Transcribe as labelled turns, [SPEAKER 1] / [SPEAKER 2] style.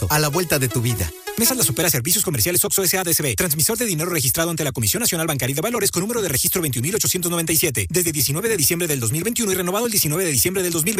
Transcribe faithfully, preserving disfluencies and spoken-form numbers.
[SPEAKER 1] a la vuelta de tu vida. Mesa La Supera Servicios Comerciales Oxxo S A D C B. Transmisor de dinero registrado ante la Comisión Nacional Bancaria de Valores con número de registro veintiún mil ochocientos noventa y siete. Desde diecinueve de diciembre del dos mil veintiuno y renovado el diecinueve de diciembre del dos mil veinte.